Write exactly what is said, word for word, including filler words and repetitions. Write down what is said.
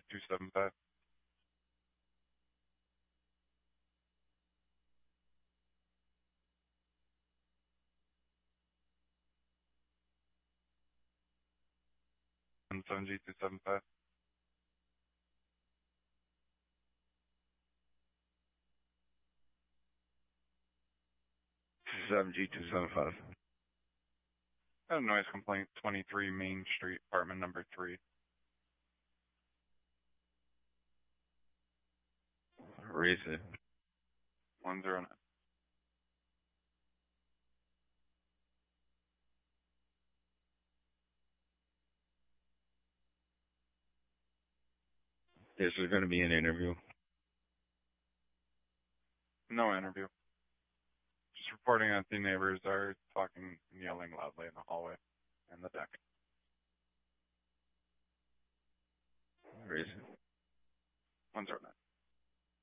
two seven five. one seven G two seven five. seven G two seven five. I have a noise complaint, twenty-three Main Street, apartment number three. Reason. one zero nine. This is going to be an interview. No interview. Just reporting that the neighbors are talking and yelling loudly in the hallway and the deck. Reason. one zero nine.